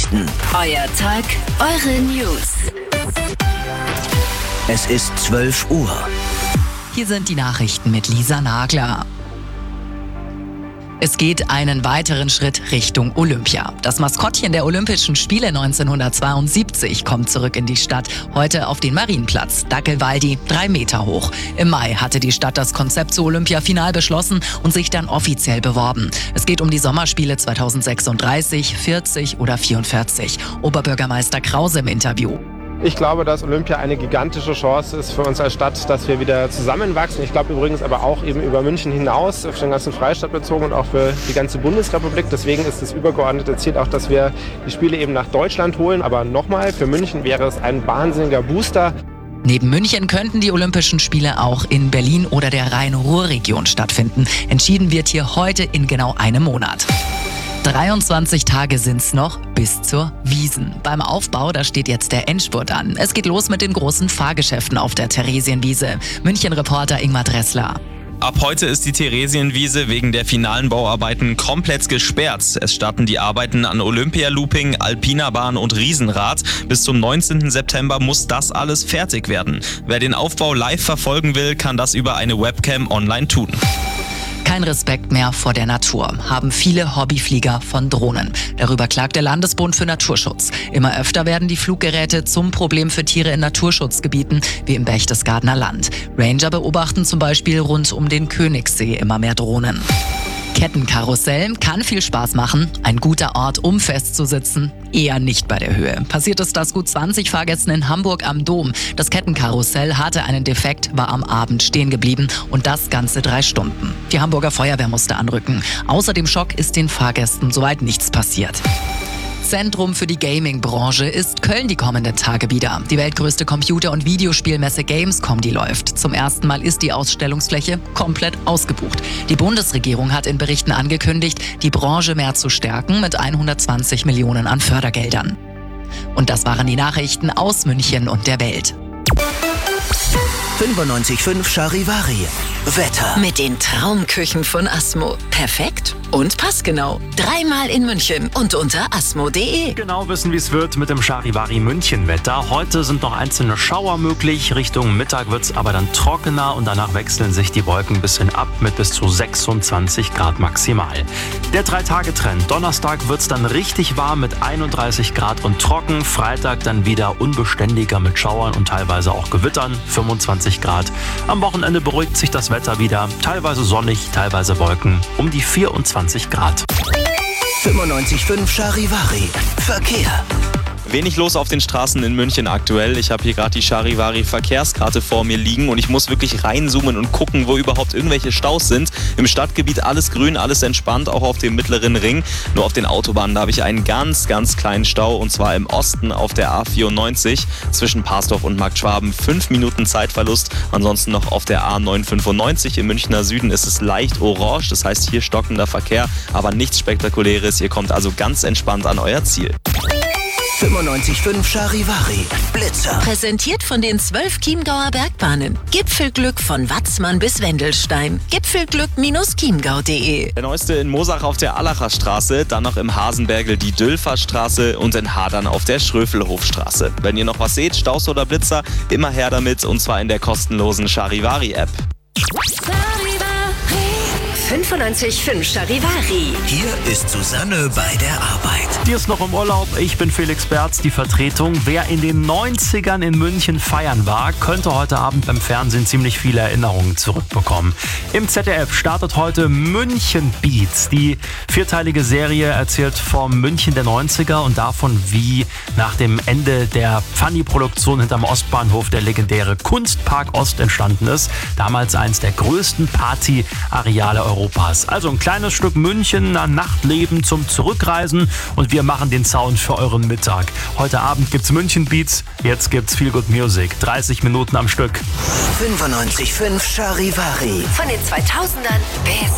Nachrichten. Euer Tag, eure News. Es ist 12 Uhr. Hier sind die Nachrichten mit Lisa Nagler. Es geht einen weiteren Schritt Richtung Olympia. Das Maskottchen der Olympischen Spiele 1972 kommt zurück in die Stadt. Heute auf den Marienplatz. Dackelwaldi, 3 Meter hoch. Im Mai hatte die Stadt das Konzept zu Olympia final beschlossen und sich dann offiziell beworben. Es geht um die Sommerspiele 2036, 40 oder 44. Oberbürgermeister Krause im Interview. Ich glaube, dass Olympia eine gigantische Chance ist für uns als Stadt, dass wir wieder zusammenwachsen. Ich glaube übrigens aber auch eben über München hinaus, auf den ganzen Freistaat bezogen und auch für die ganze Bundesrepublik. Deswegen ist das übergeordnete Ziel auch, dass wir die Spiele eben nach Deutschland holen. Aber nochmal, für München wäre es ein wahnsinniger Booster. Neben München könnten die Olympischen Spiele auch in Berlin oder der Rhein-Ruhr-Region stattfinden. Entschieden wird hier heute in genau einem Monat. 23 Tage sind's noch bis zur Wiesn. Beim Aufbau, da steht jetzt der Endspurt an. Es geht los mit den großen Fahrgeschäften auf der Theresienwiese. München-Reporter Ingmar Dressler. Ab heute ist die Theresienwiese wegen der finalen Bauarbeiten komplett gesperrt. Es starten die Arbeiten an Olympialooping, Alpina-Bahn und Riesenrad. Bis zum 19. September muss das alles fertig werden. Wer den Aufbau live verfolgen will, kann das über eine Webcam online tun. Kein Respekt mehr vor der Natur haben viele Hobbyflieger von Drohnen. Darüber klagt der Landesbund für Naturschutz. Immer öfter werden die Fluggeräte zum Problem für Tiere in Naturschutzgebieten wie im Berchtesgadener Land. Ranger beobachten zum Beispiel rund um den Königssee immer mehr Drohnen. Kettenkarussell kann viel Spaß machen. Ein guter Ort, um festzusitzen, eher nicht bei der Höhe. Passiert ist das gut 20 Fahrgästen in Hamburg am Dom. Das Kettenkarussell hatte einen Defekt, war am Abend stehen geblieben und das ganze 3 Stunden. Die Hamburger Feuerwehr musste anrücken. Außer dem Schock ist den Fahrgästen soweit nichts passiert. Zentrum für die Gaming-Branche ist Köln die kommenden Tage wieder. Die weltgrößte Computer- und Videospielmesse Gamescom, die läuft. Zum ersten Mal ist die Ausstellungsfläche komplett ausgebucht. Die Bundesregierung hat in Berichten angekündigt, die Branche mehr zu stärken mit 120 Millionen an Fördergeldern. Und das waren die Nachrichten aus München und der Welt. 95.5 Charivari. Wetter. Mit den Traumküchen von Asmo. Perfekt und passgenau. 3-mal in München und unter asmo.de. Genau wissen, wie es wird mit dem Charivari München-Wetter. Heute sind noch einzelne Schauer möglich. Richtung Mittag wird es aber dann trockener und danach wechseln sich die Wolken ein bisschen ab mit bis zu 26 Grad maximal. Der 3-Tage-Trend. Donnerstag wird es dann richtig warm mit 31 Grad und trocken. Freitag dann wieder unbeständiger mit Schauern und teilweise auch Gewittern. 25 Grad. Am Wochenende beruhigt sich das Wetter wieder. Teilweise sonnig, teilweise Wolken. Um die 24 Grad. 95.5 Charivari. Verkehr. Wenig los auf den Straßen in München aktuell. Ich habe hier gerade die Charivari-Verkehrskarte vor mir liegen und ich muss wirklich reinzoomen und gucken, wo überhaupt irgendwelche Staus sind. Im Stadtgebiet alles grün, alles entspannt, auch auf dem mittleren Ring. Nur auf den Autobahnen, da habe ich einen ganz, ganz kleinen Stau und zwar im Osten auf der A94 zwischen Parsdorf und Marktschwaben. 5 Minuten Zeitverlust. Ansonsten noch auf der A995 im Münchner Süden ist es leicht orange, das heißt hier stockender Verkehr, aber nichts Spektakuläres. Ihr kommt also ganz entspannt an euer Ziel. 95.5 Charivari. Blitzer. Präsentiert von den 12 Chiemgauer Bergbahnen. Gipfelglück von Watzmann bis Wendelstein. Gipfelglück-chiemgau.de. Der neueste in Moosach auf der Allacher Straße, dann noch im Hasenbergl die Dülferstraße und in Hadern auf der Schröfelhofstraße. Wenn ihr noch was seht, Staus oder Blitzer, immer her damit und zwar in der kostenlosen Charivari-App. 95.5 Charivari. Hier ist Susanne bei der Arbeit. Die ist noch im Urlaub. Ich bin Felix Berz, die Vertretung. Wer in den 90ern in München feiern war, könnte heute Abend beim Fernsehen ziemlich viele Erinnerungen zurückbekommen. Im ZDF startet heute München Beats. Die 4-teilige Serie erzählt vom München der 90er und davon, wie nach dem Ende der Funny-Produktion hinterm Ostbahnhof der legendäre Kunstpark Ost entstanden ist. Damals eins der größten Partyareale Europas. Also ein kleines Stück München, ein Nachtleben zum Zurückreisen und wir machen den Sound für euren Mittag. Heute Abend gibt's München Beats, jetzt gibt's Feel Good Music. 30 Minuten am Stück. 95.5 Charivari. Von den 2000ern bis